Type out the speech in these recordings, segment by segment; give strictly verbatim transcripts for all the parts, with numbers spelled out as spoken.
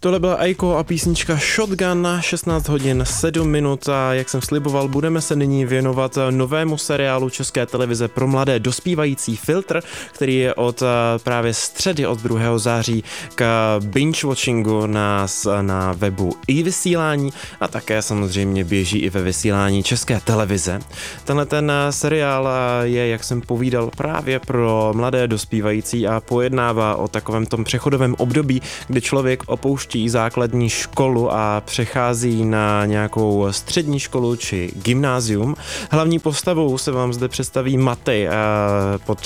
Tohle byla Aiko a písnička Shotgun na šestnáct hodin sedm minut a jak jsem sliboval, budeme se nyní věnovat novému seriálu České televize pro mladé dospívající Filtr, který je od právě středy od druhého září k binge-watchingu na, na webu iVysílání a také samozřejmě běží i ve vysílání České televize. Tenhle ten seriál je, jak jsem povídal, právě pro mladé dospívající a pojednává o takovém tom přechodovém období, kdy člověk opouští základní školu a přechází na nějakou střední školu či gymnázium. Hlavní postavou se vám zde představí Matej, pod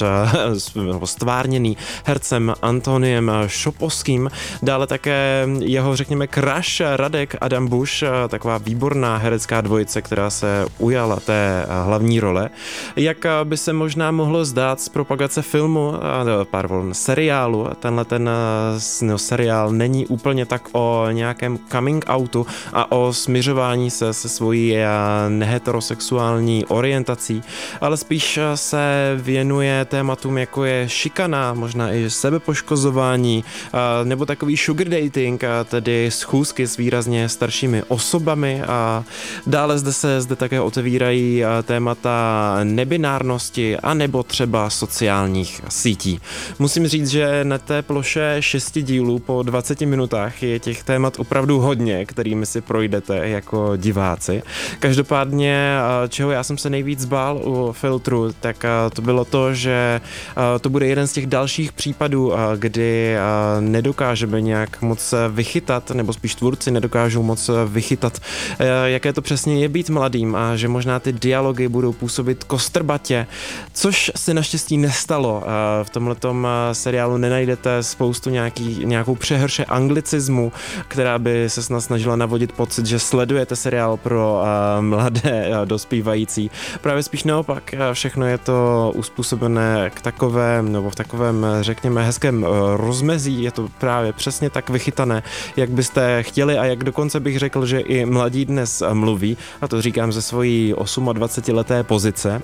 stvárněný hercem Antoniem Šopovským. Dále také jeho, řekněme, crush Radek Adam Buš, taková výborná herecká dvojice, která se ujala té hlavní role. Jak by se možná mohlo zdát z propagace filmu, pardon, seriálu, tenhle ten no, seriál není úplně tak o nějakém coming outu a o smiřování se se svojí neheterosexuální orientací, ale spíš se věnuje tématům, jako je šikana, možná i sebepoškozování, nebo takový sugar dating, tedy schůzky s výrazně staršími osobami a dále zde se zde také otevírají témata nebinárnosti a nebo třeba sociálních sítí. Musím říct, že na té ploše šesti dílů po dvaceti minutách je těch témat opravdu hodně, kterými si projdete jako diváci. Každopádně, čeho já jsem se nejvíc bál u Filtru, tak to bylo to, že to bude jeden z těch dalších případů, kdy nedokážeme nějak moc vychytat, nebo spíš tvůrci nedokážou moc vychytat, jaké to přesně je být mladým a že možná ty dialogy budou působit kostrbatě, což se naštěstí nestalo. V tomhletom seriálu nenajdete spoustu nějaký, nějakou přehrše anglicismu, která by se snad snažila navodit pocit, že sledujete seriál pro mladé dospívající. Právě spíš naopak, všechno je to uspůsobené k takovém, nebo v takovém, řekněme, hezkém rozmezí, je to právě přesně tak vychytané, jak byste chtěli a jak dokonce bych řekl, že i mladí dnes mluví, a to říkám ze svojí osmadvacetileté pozice.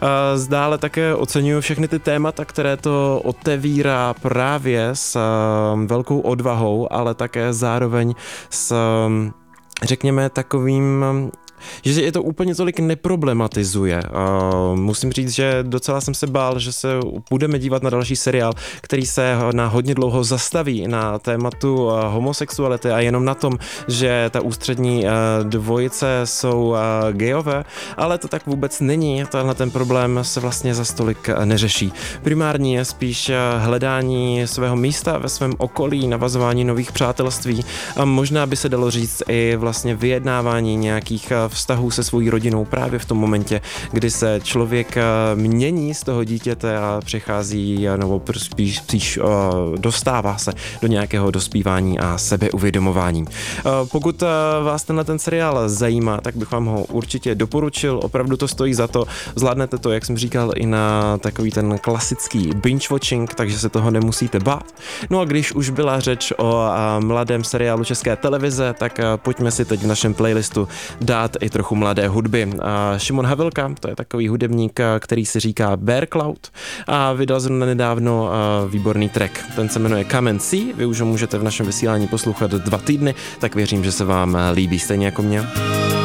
Zdále také oceňuji všechny ty témata, které to otevírá právě s velkou odvahou, ale také zároveň s, řekněme, takovým, že je to úplně tolik neproblematizuje. Uh, musím říct, že docela jsem se bál, že se budeme dívat na další seriál, který se na hodně dlouho zastaví na tématu uh, homosexuality a jenom na tom, že ta ústřední uh, dvojice jsou uh, gejové, ale to tak vůbec není. Tenhle ten problém se vlastně za stolik neřeší. Primární je spíš hledání svého místa ve svém okolí, navazování nových přátelství a možná by se dalo říct i vlastně vyjednávání nějakých vztahů se svojí rodinou právě v tom momentě, kdy se člověk mění z toho dítěte a přechází, nebo spíš, spíš dostává se do nějakého dospívání a sebeuvědomování. Pokud vás tenhle ten seriál zajímá, tak bych vám ho určitě doporučil, opravdu to stojí za to, zvládnete to, jak jsem říkal, i na takový ten klasický binge watching, takže se toho nemusíte bát. No a když už byla řeč o mladém seriálu České televize, tak pojďme si teď v našem playlistu dát i trochu mladé hudby. A Šimon Havelka, to je takový hudebník, který si říká Bear Cloud a vydal zrovna nedávno výborný track. Ten se jmenuje Come and See, vy už ho můžete v našem vysílání poslouchat dva týdny, tak věřím, že se vám líbí stejně jako mě.